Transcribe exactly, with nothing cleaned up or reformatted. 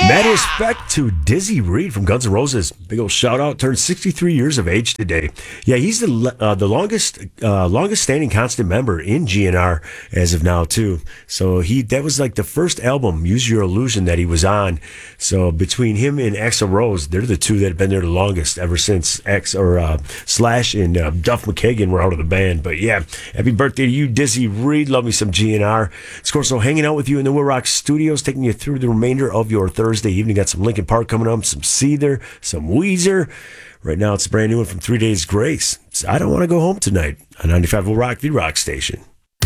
Mad respect to Dizzy Reed from Guns N' Roses. Big old shout out. Turned sixty-three years of age today. Yeah, he's the le- uh, the longest uh, longest standing constant member in G N R as of now too. So he that was like the first album, Use Your Illusion, that he was on. So between him and Axl Rose, they're the two that have been there the longest ever since X or uh, Slash and uh, Duff McKagan were out of the band. But yeah, happy birthday to you, Dizzy Reed. Love me some G N R. Scorso hanging out with you in the Will Rock Studios, taking you through the remainder of your Thursday evening. Got some Linkin Park coming up, some Seether, some Weezer. Right now, it's a brand new one from Three Days Grace. It's I Don't Want to Go Home Tonight on ninety-five Will Rock, the rock station.